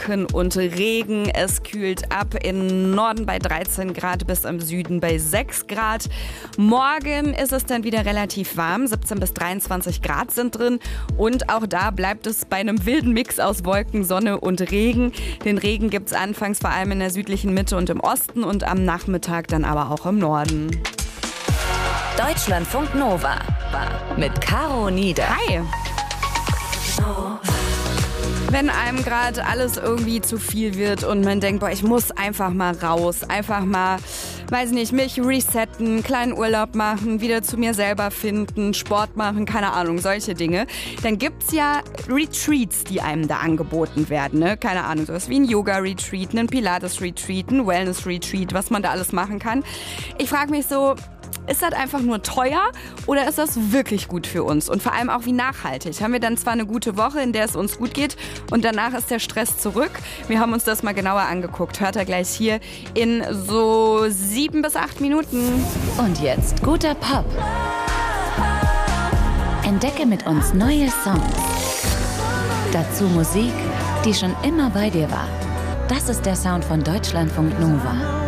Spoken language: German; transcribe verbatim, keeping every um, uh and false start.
Wolken und Regen. Es kühlt ab im Norden bei dreizehn Grad bis im Süden bei sechs Grad. Morgen ist es dann wieder relativ warm. siebzehn bis dreiundzwanzig Grad sind drin. Und auch da bleibt es bei einem wilden Mix aus Wolken, Sonne und Regen. Den Regen gibt es anfangs vor allem in der südlichen Mitte und im Osten und am Nachmittag dann aber auch im Norden. Deutschlandfunk Nova mit Caro Nieder. Hi! Wenn einem gerade alles irgendwie zu viel wird und man denkt, boah, ich muss einfach mal raus, einfach mal, weiß nicht, mich resetten, kleinen Urlaub machen, wieder zu mir selber finden, Sport machen, keine Ahnung, solche Dinge, dann gibt's ja Retreats, die einem da angeboten werden, ne? Keine Ahnung, sowas wie ein Yoga-Retreat, ein Pilates-Retreat, ein Wellness-Retreat, was man da alles machen kann. Ich frage mich so, ist das einfach nur teuer oder ist das wirklich gut für uns? Und vor allem auch wie nachhaltig? Haben wir dann zwar eine gute Woche, in der es uns gut geht und danach ist der Stress zurück? Wir haben uns das mal genauer angeguckt. Hört ihr gleich hier in so sieben bis acht Minuten. Und jetzt guter Pop. Entdecke mit uns neue Songs. Dazu Musik, die schon immer bei dir war. Das ist der Sound von Deutschlandfunk Nova.